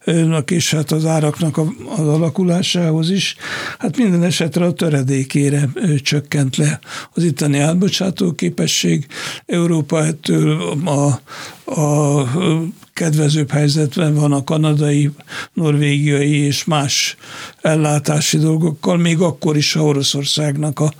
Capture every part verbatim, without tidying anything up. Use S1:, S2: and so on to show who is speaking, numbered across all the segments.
S1: és hát az áraknak az alakulásához is. Hát minden esetre a töredékére csökkent le az itteni átbocsátó képesség. Európa ettől a, a kedvezőbb helyzetben van a kanadai, norvégiai és más ellátási dolgokkal, még akkor is, ha Oroszországnak a,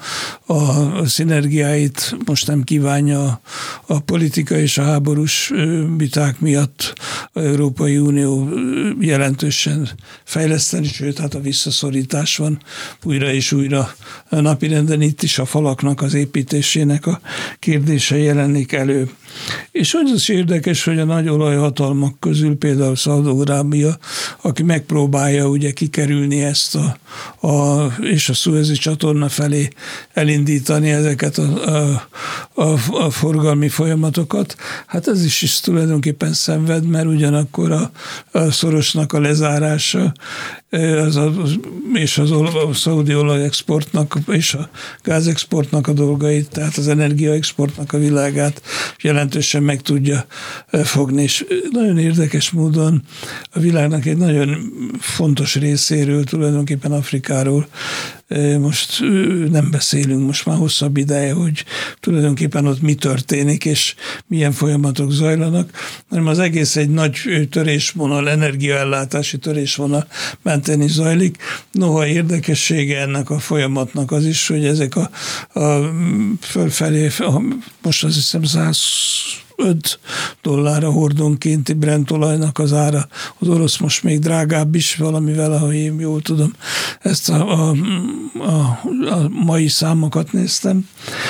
S1: a szinergiáit most nem kívánja a, a politika és a háborús viták miatt az Európai Unió jelentősen fejleszteni, sőt, hát a visszaszorítás van újra és újra napirenden, itt is a falaknak az építésének a kérdése jelenik elő. És hogy az érdekes, hogy a nagy olajhatalmak közül például Szaúd-Arábia, aki megpróbálja ugye kikerülni ezt a, a és a Szuezi csatorna felé elindítani ezeket a, a, a, a forgalmi folyamatokat, hát ez is, is tulajdonképpen szenved, mert ugyanakkor a, a szorosnak a lezárása az a, és az a szaudi olajexportnak és a gázexportnak a dolgait, tehát az energiaexportnak a világát jelentősen meg tudja fogni. És nagyon érdekes módon a világnak egy nagyon fontos részéről, tulajdonképpen Afrikáról most nem beszélünk, most már hosszabb ideje, hogy tulajdonképpen ott mi történik, és milyen folyamatok zajlanak, hanem az egész egy nagy törésvonal, energiaellátási törésvonal mentén is zajlik. Noha érdekessége ennek a folyamatnak az is, hogy ezek a, a fölfelé, a, most azt hiszem száz öt dollár a hordonkénti Brent olajnak az ára. Az orosz most még drágább is valamivel, ha én jól tudom. Ezt a, a, a, a mai számokat néztem.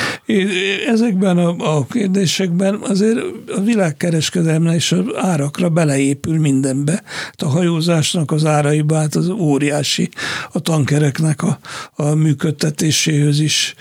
S1: Ezekben a, a kérdésekben azért a világkereskedelemnek és az árakra beleépül mindenbe. A hajózásnak az áraiba, hát az óriási, a tankereknek a, a működtetéséhöz is,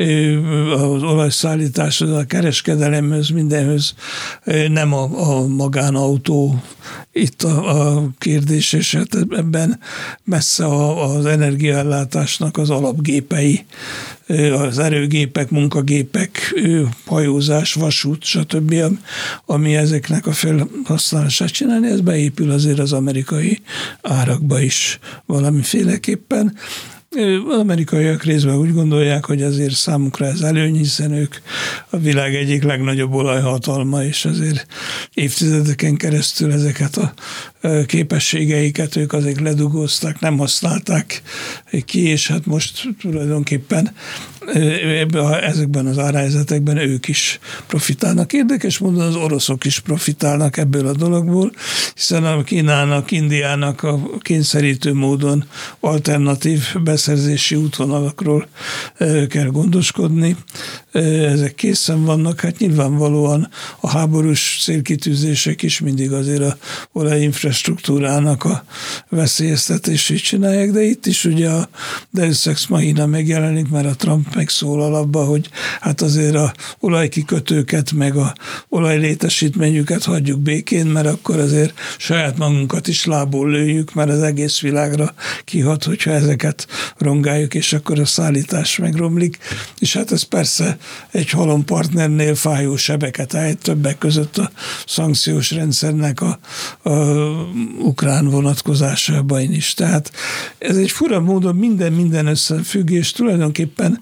S1: az olajszállításhoz, a kereskedelemhöz, mindenhöz, nem a, a magánautó itt a, a kérdés, és hát ebben messze a, az energiaellátásnak az alapgépei, az erőgépek, munkagépek, hajózás, vasút, stb., ami ezeknek a felhasználását csinálni, ez beépül azért az amerikai árakba is valamiféleképpen. Az amerikaiak részben úgy gondolják, hogy azért számukra ez előny, hiszen ők a világ egyik legnagyobb olajhatalma, és azért évtizedeken keresztül ezeket a képességeiket ők azért ledugózták, nem használták ki, és hát most tulajdonképpen ezekben az árhelyzetekben ők is profitálnak. Érdekes módon az oroszok is profitálnak ebből a dologból, hiszen a Kínának, Indiának a kényszerítő módon alternatív beszerzési útvonalakról kell gondoskodni. Ezek készen vannak, hát nyilvánvalóan a háborús célkitűzések is mindig azért a olajinfrastruktúrának a veszélyeztetését csinálják, de itt is ugye a Deus Ex Machina megjelenik, mert a Trump megszólal abba, hogy hát azért a olajkikötőket, meg a olajlétesítményüket hagyjuk békén, mert akkor azért saját magunkat is lából lőjük, mert az egész világra kihat, hogyha ezeket rongáljuk, és akkor a szállítás megromlik. És hát ez persze egy halom partnernél fájó sebeket állít, többek között a szankciós rendszernek a, a ukrán vonatkozásában is. Tehát ez egy fura módon minden minden összefügg, és tulajdonképpen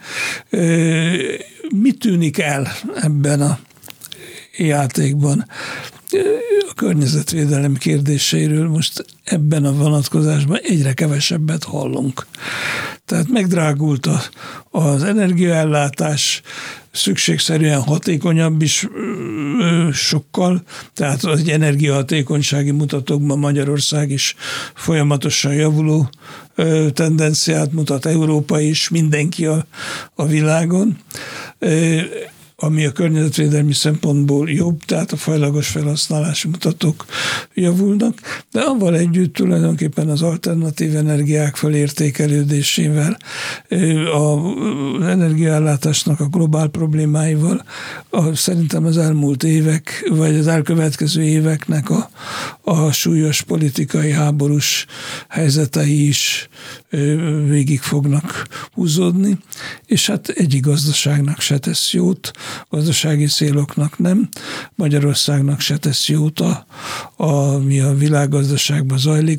S1: mi tűnik el ebben a játékban? A környezetvédelem kérdéseiről most ebben a vonatkozásban egyre kevesebbet hallunk. Tehát megdrágult a, az energiaellátás, szükségszerűen hatékonyabb is ö, sokkal, tehát az egy energiahatékonysági mutatókban Magyarország is folyamatosan javuló ö, tendenciát mutat, Európa is, mindenki a, a világon. Ö, ami a környezetvédelmi szempontból jobb, tehát a fajlagos felhasználási mutatók javulnak, de avval együtt tulajdonképpen az alternatív energiák felértékelődésével, az energiaellátásnak a globál problémáival, a, szerintem az elmúlt évek, vagy az elkövetkező éveknek a, a súlyos politikai háborús helyzetei is végig fognak húzódni, és hát egyik gazdaságnak se tesz jót, gazdasági céloknak nem, Magyarországnak se tesz jót, a, ami a világgazdaságban zajlik,